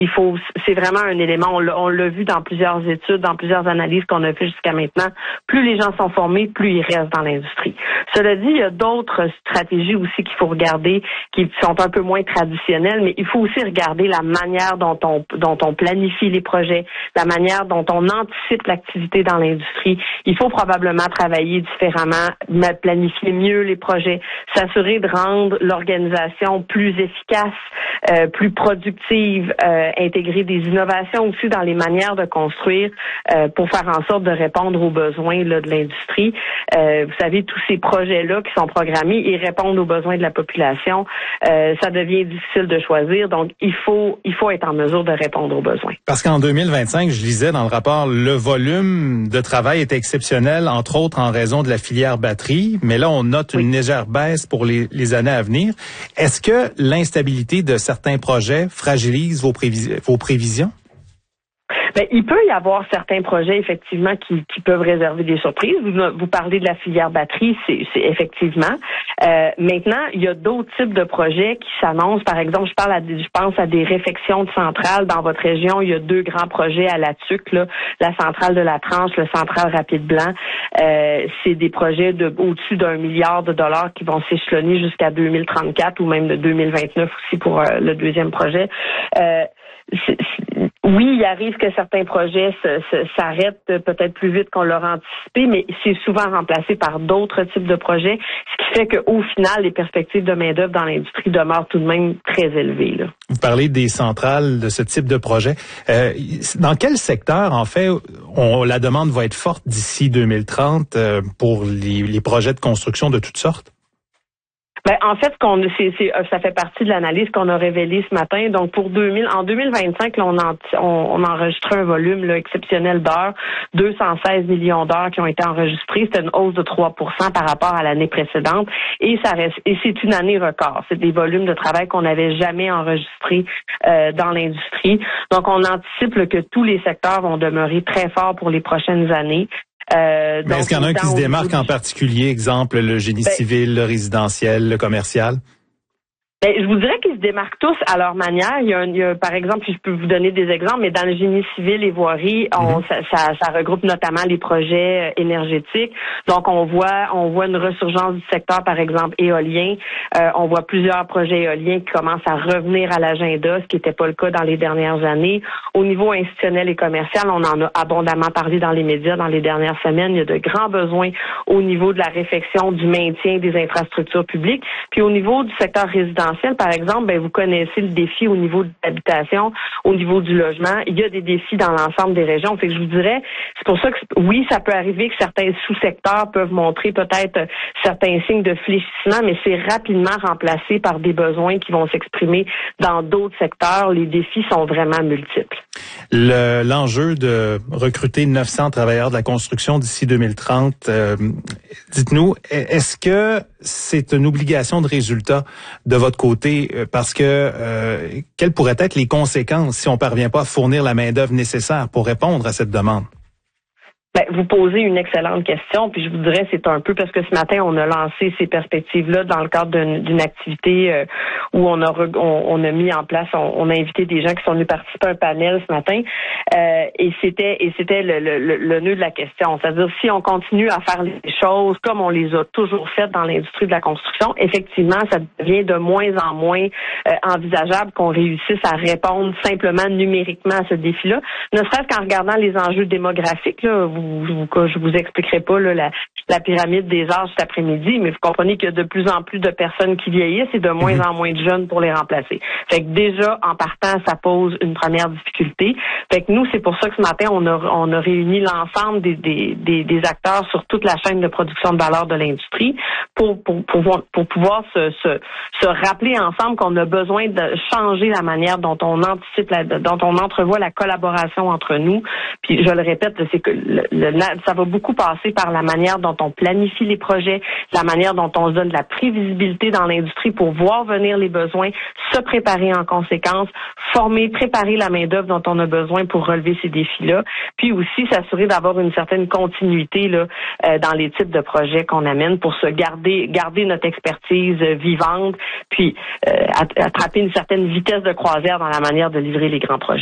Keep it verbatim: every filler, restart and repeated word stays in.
Il faut, c'est vraiment un élément, on l'a, on l'a vu dans plusieurs études, dans plusieurs analyses qu'on a fait jusqu'à maintenant. Plus les gens sont formés, plus ils restent dans l'industrie. Cela dit, il y a d'autres stratégies aussi qu'il faut regarder, qui sont un peu moins traditionnelles, mais il faut aussi regarder la manière dont on, dont on planifie les projets, la manière dont on anticipe l'activité dans l'industrie. Il faut probablement travailler différemment, planifier mieux les projets, s'assurer de rendre l'organisation plus efficace, euh, plus productive, euh, intégrer des innovations aussi dans les manières de construire euh, pour faire en sorte de répondre aux besoins là, de l'industrie. Euh, vous savez, tous ces projets-là qui sont programmés, ils répondent aux besoins de la population. Euh, ça devient difficile de choisir, donc il faut il faut être en mesure de répondre aux besoins. Parce qu'en deux mille vingt-cinq, je lisais dans le rapport, le volume de travail est exceptionnel, entre autres en raison de la filière batterie, mais là, on note une oui. légère baisse pour les, les années à venir. Est-ce que l'instabilité de certains projets fragilise vos, prévis- vos prévisions? Ben, il peut y avoir certains projets, effectivement, qui, qui peuvent réserver des surprises. Vous, vous parlez de la filière batterie, c'est, c'est effectivement. Euh, maintenant, il y a d'autres types de projets qui s'annoncent. Par exemple, je parle à des, je pense à des réfections de centrales. Dans votre région, il y a deux grands projets à la Tuque, là, la centrale de la Tranche, le central rapide blanc. Euh, c'est des projets de au-dessus d'un milliard de dollars qui vont s'échelonner jusqu'à deux mille trente-quatre ou même de deux mille vingt-neuf aussi pour euh, le deuxième projet. Euh, c'est, c'est, oui, il arrive que certains projets se, se, s'arrêtent peut-être plus vite qu'on l'aurait anticipé, mais c'est souvent remplacé par d'autres types de projets, ce qui fait qu'au final, les perspectives de main-d'œuvre dans l'industrie demeurent tout de même très élevées, là. Vous parlez des centrales, de ce type de projet. Euh, dans quel secteur, en fait, on, la demande va être forte d'ici deux mille trente euh, pour les, les projets de construction de toutes sortes? Ben, en fait, qu'on, c'est, c'est, ça fait partie de l'analyse qu'on a révélée ce matin. Donc, pour deux mille, en deux mille vingt-cinq, là, on, en, on, on a enregistré un volume là, exceptionnel d'heures, deux cent seize millions d'heures qui ont été enregistrées. C'était une hausse de trois pour cent par rapport à l'année précédente. Et ça reste, et c'est une année record. C'est des volumes de travail qu'on n'avait jamais enregistrés euh, dans l'industrie. Donc, on anticipe là, que tous les secteurs vont demeurer très forts pour les prochaines années. Euh, Mais est-ce qu'il y en a un qui se démarque en particulier, exemple le génie ben, civil, le résidentiel, le commercial? Ben, je vous dirais qu'ils se démarquent tous à leur manière. Il y a, un, il y a par exemple, je peux vous donner des exemples, mais dans le génie civil et voirie, on, mm-hmm. ça, ça, ça regroupe notamment les projets énergétiques. Donc, on voit, on voit une resurgence du secteur, par exemple, éolien. Euh, on voit plusieurs projets éoliens qui commencent à revenir à l'agenda, ce qui n'était pas le cas dans les dernières années. Au niveau institutionnel et commercial, on en a abondamment parlé dans les médias dans les dernières semaines. Il y a de grands besoins au niveau de la réfection, du maintien des infrastructures publiques. Puis au niveau du secteur résidentiel, par exemple, ben, vous connaissez le défi au niveau de l'habitation, au niveau du logement. Il y a des défis dans l'ensemble des régions. Fait que je vous dirais, c'est pour ça que oui, ça peut arriver que certains sous-secteurs peuvent montrer peut-être certains signes de fléchissement, mais c'est rapidement remplacé par des besoins qui vont s'exprimer dans d'autres secteurs. Les défis sont vraiment multiples. Le, l'enjeu de recruter neuf cents travailleurs de la construction d'ici deux mille trente, euh, dites-nous, est-ce que c'est une obligation de résultat de votre côté? Parce que euh, quelles pourraient être les conséquences si on ne parvient pas à fournir la main-d'œuvre nécessaire pour répondre à cette demande? Ben, vous posez une excellente question, puis je vous dirais c'est un peu parce que ce matin on a lancé ces perspectives-là dans le cadre d'une, d'une activité euh, où on a re, on, on a mis en place, on, on a invité des gens qui sont venus participer à un panel ce matin, euh, et c'était et c'était le, le, le nœud de la question, c'est-à-dire si on continue à faire les choses comme on les a toujours faites dans l'industrie de la construction, effectivement ça devient de moins en moins euh, envisageable qu'on réussisse à répondre simplement numériquement à ce défi-là, ne serait-ce qu'en regardant les enjeux démographiques là. Vous Je vous, je vous expliquerai pas là, la, la pyramide des âges cet après-midi, mais vous comprenez qu'il y a de plus en plus de personnes qui vieillissent et de moins en moins de jeunes pour les remplacer. Fait que déjà, en partant, ça pose une première difficulté. Fait que nous, c'est pour ça que ce matin, on a, on a réuni l'ensemble des, des, des, des acteurs sur toute la chaîne de production de valeur de l'industrie pour, pour, pour, pour, pour pouvoir se, se, se rappeler ensemble qu'on a besoin de changer la manière dont on anticipe, la, dont on entrevoit la collaboration entre nous. Puis, je le répète, c'est que le, le, ça va beaucoup passer par la manière dont on planifie les projets, la manière dont on se donne de la prévisibilité dans l'industrie pour voir venir les besoins, se préparer en conséquence, former, préparer la main-d'œuvre dont on a besoin pour relever ces défis-là, puis aussi s'assurer d'avoir une certaine continuité là, euh, dans les types de projets qu'on amène pour se garder, garder notre expertise euh, vivante, puis euh, attraper une certaine vitesse de croisière dans la manière de livrer les grands projets.